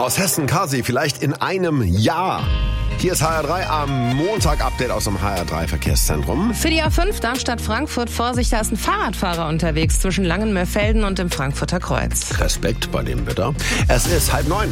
aus Hessen, Kasi, vielleicht in einem Jahr. Hier ist HR3 am Montag, Update aus dem HR3 Verkehrszentrum. Für die A5 Darmstadt-Frankfurt, Vorsicht, da ist ein Fahrradfahrer unterwegs zwischen Langenmörfelden und dem Frankfurter Kreuz. Respekt bei dem Wetter. Es ist 8:30.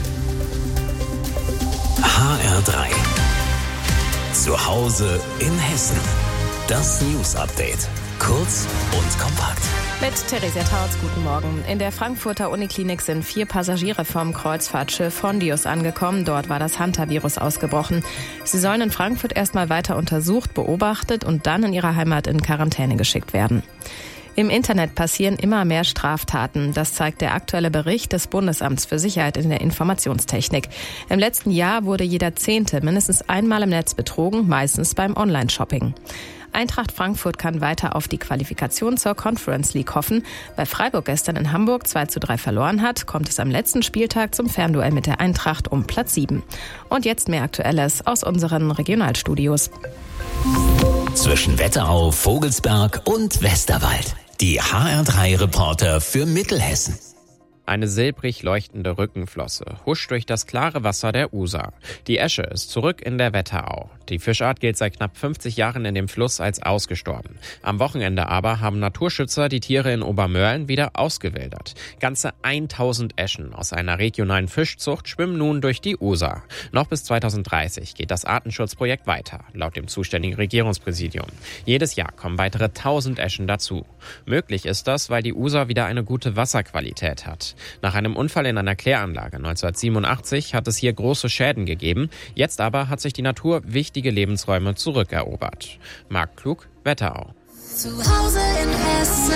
HR3 zu Hause in Hessen. Das News-Update. Kurz und kompakt. Mit Theresia Tautz, guten Morgen. In der Frankfurter Uniklinik sind 4 Passagiere vom Kreuzfahrtschiff Hondius angekommen. Dort war das Hantavirus ausgebrochen. Sie sollen in Frankfurt erstmal weiter untersucht, beobachtet und dann in ihrer Heimat in Quarantäne geschickt werden. Im Internet passieren immer mehr Straftaten. Das zeigt der aktuelle Bericht des Bundesamts für Sicherheit in der Informationstechnik. Im letzten Jahr wurde jeder 10. mindestens einmal im Netz betrogen, meistens beim Online-Shopping. Eintracht Frankfurt kann weiter auf die Qualifikation zur Conference League hoffen. Weil Freiburg gestern in Hamburg 2:3 verloren hat, kommt es am letzten Spieltag zum Fernduell mit der Eintracht um Platz 7. Und jetzt mehr Aktuelles aus unseren Regionalstudios. Zwischen Wetterau, Vogelsberg und Westerwald. Die HR3-Reporter für Mittelhessen. Eine silbrig leuchtende Rückenflosse huscht durch das klare Wasser der Usa. Die Esche ist zurück in der Wetterau. Die Fischart gilt seit knapp 50 Jahren in dem Fluss als ausgestorben. Am Wochenende aber haben Naturschützer die Tiere in Obermörlen wieder ausgewildert. Ganze 1000 Eschen aus einer regionalen Fischzucht schwimmen nun durch die Usa. Noch bis 2030 geht das Artenschutzprojekt weiter, laut dem zuständigen Regierungspräsidium. Jedes Jahr kommen weitere 1000 Eschen dazu. Möglich ist das, weil die Usa wieder eine gute Wasserqualität hat. Nach einem Unfall in einer Kläranlage 1987 hat es hier große Schäden gegeben. Jetzt aber hat sich die Natur wichtige Lebensräume zurückerobert. Marc Klug, Wetterau. Zu Hause in Hessen.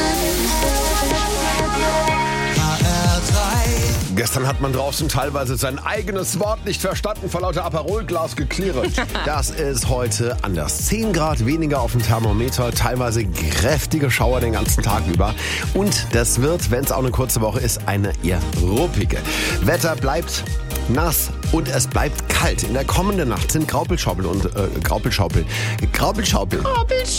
Gestern hat man draußen teilweise sein eigenes Wort nicht verstanden, vor lauter Aperolglas geklirrt. Das ist heute anders. 10 Grad weniger auf dem Thermometer, teilweise kräftige Schauer den ganzen Tag über. Und das wird, wenn es auch eine kurze Woche ist, eine eher ruppige. Wetter bleibt nass und es bleibt kalt. In der kommenden Nacht sind Graupelschaupel